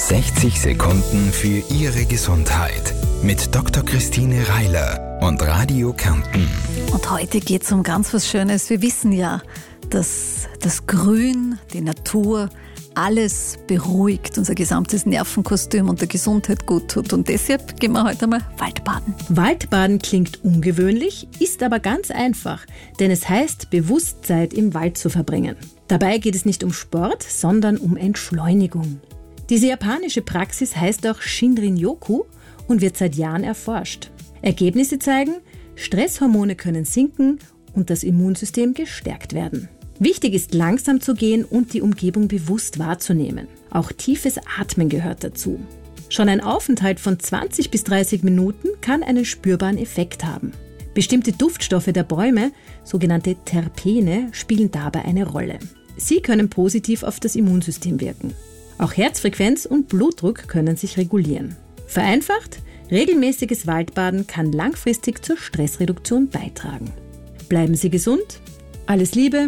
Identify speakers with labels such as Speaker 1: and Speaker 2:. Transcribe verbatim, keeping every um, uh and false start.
Speaker 1: sechzig Sekunden für Ihre Gesundheit mit Doktor Christine Reiler und Radio Kärnten.
Speaker 2: Und heute geht es um ganz was Schönes. Wir wissen ja, dass das Grün, die Natur, alles beruhigt, unser gesamtes Nervenkostüm und der Gesundheit gut tut. Und deshalb gehen wir heute mal Waldbaden.
Speaker 3: Waldbaden klingt ungewöhnlich, ist aber ganz einfach, denn es heißt, bewusst Zeit im Wald zu verbringen. Dabei geht es nicht um Sport, sondern um Entschleunigung. Diese japanische Praxis heißt auch Shinrin-yoku und wird seit Jahren erforscht. Ergebnisse zeigen, Stresshormone können sinken und das Immunsystem gestärkt werden. Wichtig ist, langsam zu gehen und die Umgebung bewusst wahrzunehmen. Auch tiefes Atmen gehört dazu. Schon ein Aufenthalt von zwanzig bis dreißig Minuten kann einen spürbaren Effekt haben. Bestimmte Duftstoffe der Bäume, sogenannte Terpene, spielen dabei eine Rolle. Sie können positiv auf das Immunsystem wirken. Auch Herzfrequenz und Blutdruck können sich regulieren. Vereinfacht, regelmäßiges Waldbaden kann langfristig zur Stressreduktion beitragen. Bleiben Sie gesund. Alles Liebe,